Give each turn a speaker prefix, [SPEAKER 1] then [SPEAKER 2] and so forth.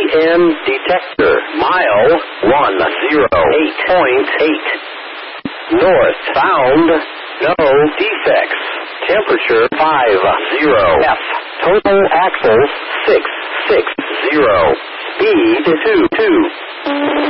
[SPEAKER 1] EM detector. Mile 108.8. North bound. No defects. Temperature 50 F. Total axles 660. Speed 22.